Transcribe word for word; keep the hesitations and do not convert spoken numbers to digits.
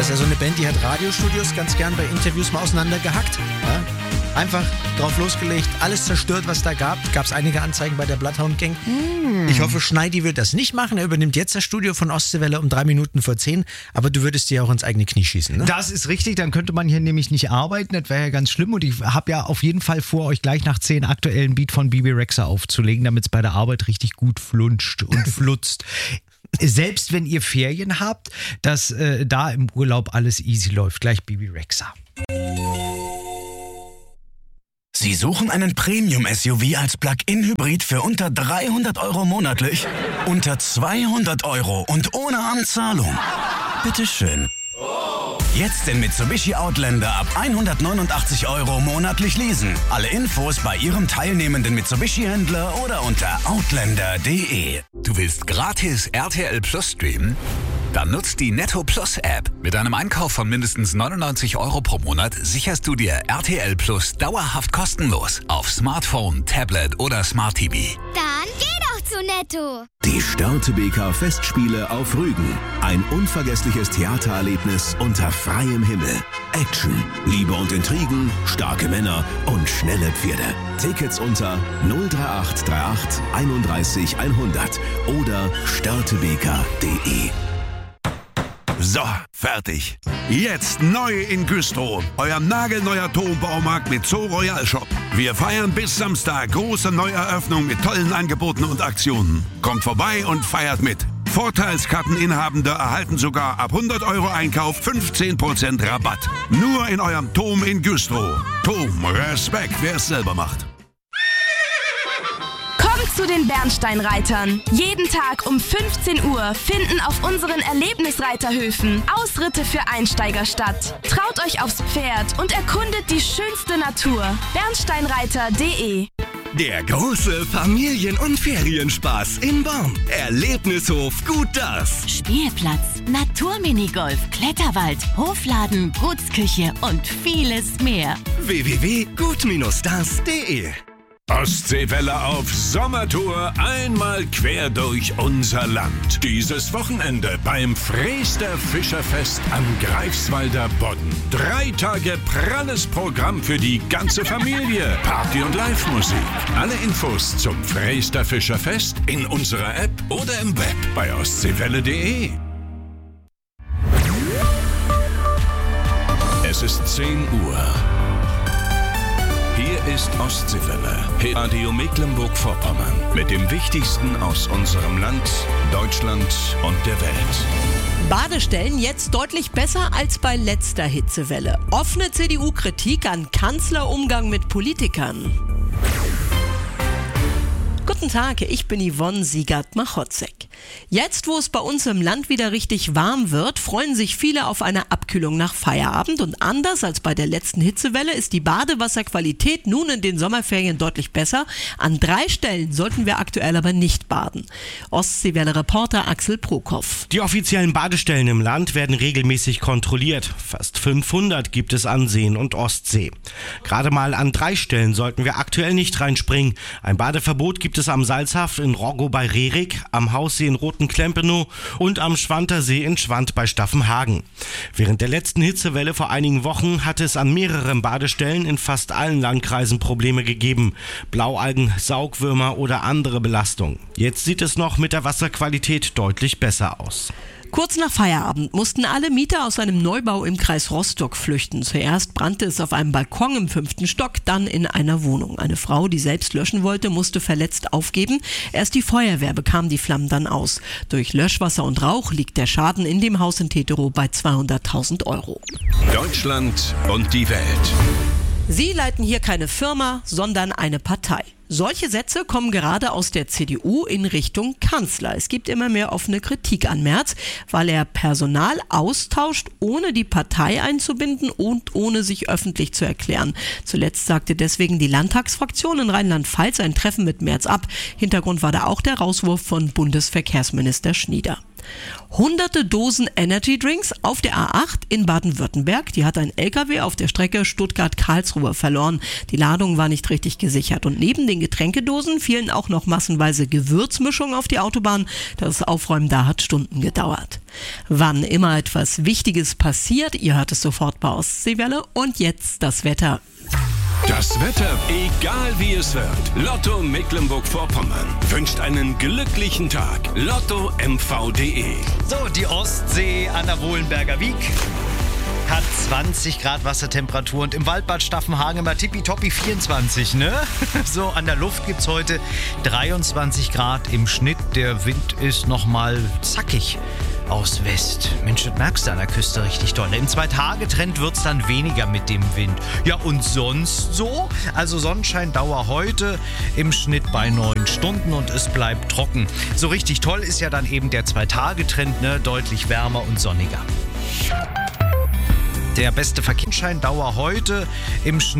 ist ja so eine Band, die hat Radiostudios ganz gern bei Interviews mal auseinandergehackt. Ja? Einfach drauf losgelegt, alles zerstört, was da gab. Gab es einige Anzeigen bei der Bloodhound Gang. Mm. Ich hoffe, Schneidi wird das nicht machen. Er übernimmt jetzt das Studio von Ostseewelle um drei Minuten vor zehn. Aber du würdest dir auch ins eigene Knie schießen, ne? Das ist richtig, dann könnte man hier nämlich nicht arbeiten. Das wäre ja ganz schlimm. Und ich habe ja auf jeden Fall vor, euch gleich nach zehn aktuellen Beat von Bebe Rexha aufzulegen, damit es bei der Arbeit richtig gut flunscht und flutzt. Selbst wenn ihr Ferien habt, dass äh, da im Urlaub alles easy läuft. Gleich Bebe Rexha. Sie suchen einen Premium-S U V als Plug-in-Hybrid für unter dreihundert Euro monatlich? Unter zweihundert Euro und ohne Anzahlung? Bitteschön. Jetzt den Mitsubishi Outlander ab hundertneunundachtzig Euro monatlich leasen. Alle Infos bei Ihrem teilnehmenden Mitsubishi-Händler oder unter outlander punkt de. Du willst gratis R T L Plus streamen? Dann nutzt die Netto Plus App. Mit einem Einkauf von mindestens neunundneunzig Euro pro Monat sicherst du dir R T L Plus dauerhaft kostenlos auf Smartphone, Tablet oder Smart T V. Dann geh doch zu Netto. Die Störtebeker Festspiele auf Rügen. Ein unvergessliches Theatererlebnis unter freiem Himmel. Action, Liebe und Intrigen, starke Männer und schnelle Pferde. Tickets unter null drei acht drei acht einunddreißig hundert oder störtebeker punkt de. So, fertig. Jetzt neu in Güstrow. Euer nagelneuer Turmbaumarkt mit Zoo Royal Shop. Wir feiern bis Samstag große Neueröffnung mit tollen Angeboten und Aktionen. Kommt vorbei und feiert mit. Vorteilskarteninhabende erhalten sogar ab hundert Euro Einkauf fünfzehn Prozent Rabatt. Nur in eurem Turm in Güstrow. Turm, Respekt, wer es selber macht. Kommt zu den Bernsteinreitern. Jeden Tag um fünfzehn Uhr finden auf unseren Erlebnisreiterhöfen Ausritte für Einsteiger statt. Traut euch aufs Pferd und erkundet die schönste Natur. bernsteinreiter punkt de. Der große Familien- und Ferienspaß in Born. Erlebnishof Gut Das. Spielplatz, Naturminigolf, Kletterwald, Hofladen, Gutsküche und vieles mehr. w w w punkt gut das punkt de. Ostseewelle auf Sommertour, einmal quer durch unser Land. Dieses Wochenende beim Freester Fischerfest am Greifswalder Bodden. Drei Tage pralles Programm für die ganze Familie. Party und Live-Musik. Alle Infos zum Freester Fischerfest in unserer App oder im Web bei ostseewelle punkt de. Es ist zehn Uhr. Hier ist Ostseewelle, Radio Mecklenburg-Vorpommern, mit dem Wichtigsten aus unserem Land, Deutschland und der Welt. Badestellen jetzt deutlich besser als bei letzter Hitzewelle. Offene C D U-Kritik an Kanzlerumgang mit Politikern. Guten Tag, ich bin Yvonne Siegert-Machotzek. Jetzt, wo es bei uns im Land wieder richtig warm wird, freuen sich viele auf eine Abkühlung nach Feierabend. Und anders als bei der letzten Hitzewelle ist die Badewasserqualität nun in den Sommerferien deutlich besser. An drei Stellen sollten wir aktuell aber nicht baden. Ostseewelle-Reporter Axel Prokop. Die offiziellen Badestellen im Land werden regelmäßig kontrolliert. Fast fünfhundert gibt es an Seen und Ostsee. Gerade mal an drei Stellen sollten wir aktuell nicht reinspringen. Ein Badeverbot gibt es am Salzhaft in Roggo bei Rerik, am Haussee in Roten-Klempenow und am Schwantersee in Schwand bei Staffenhagen. Während der letzten Hitzewelle vor einigen Wochen hatte es an mehreren Badestellen in fast allen Landkreisen Probleme gegeben. Blaualgen, Saugwürmer oder andere Belastungen. Jetzt sieht es noch mit der Wasserqualität deutlich besser aus. Kurz nach Feierabend mussten alle Mieter aus einem Neubau im Kreis Rostock flüchten. Zuerst brannte es auf einem Balkon im fünften Stock, dann in einer Wohnung. Eine Frau, die selbst löschen wollte, musste verletzt aufgeben. Erst die Feuerwehr bekam die Flammen dann aus. Durch Löschwasser und Rauch liegt der Schaden in dem Haus in Teterow bei zweihunderttausend Euro. Deutschland und die Welt. Sie leiten hier keine Firma, sondern eine Partei. Solche Sätze kommen gerade aus der C D U in Richtung Kanzler. Es gibt immer mehr offene Kritik an Merz, weil er Personal austauscht, ohne die Partei einzubinden und ohne sich öffentlich zu erklären. Zuletzt sagte deswegen die Landtagsfraktion in Rheinland-Pfalz ein Treffen mit Merz ab. Hintergrund war da auch der Rauswurf von Bundesverkehrsminister Schnieder. Hunderte Dosen Energy Drinks auf der A acht in Baden-Württemberg. Die hat ein L K W auf der Strecke Stuttgart-Karlsruhe verloren. Die Ladung war nicht richtig gesichert und neben den den Getränkedosen fielen auch noch massenweise Gewürzmischungen auf die Autobahn. Das Aufräumen da hat Stunden gedauert. Wann immer etwas Wichtiges passiert, ihr hört es sofort bei Ostseewelle. Und jetzt das Wetter. Das Wetter, egal wie es wird. Lotto Mecklenburg-Vorpommern wünscht einen glücklichen Tag. Lotto M V punkt de. So, die Ostsee an der Wohlenberger Wiek hat zwanzig Grad Wassertemperatur und im Waldbad Staffenhagen immer tippitoppi vierundzwanzig, ne? So, an der Luft gibt's heute dreiundzwanzig Grad im Schnitt. Der Wind ist nochmal zackig aus West. Mensch, das merkst du an der Küste richtig doll. Im Zwei-Tage-Trend wird's dann weniger mit dem Wind. Ja, und sonst so? Also Sonnenscheindauer heute im Schnitt bei neun Stunden und es bleibt trocken. So richtig toll ist ja dann eben der Zwei-Tage-Trend, ne? Deutlich wärmer und sonniger. Der beste Verkehrsscheindauer heute im Schnitt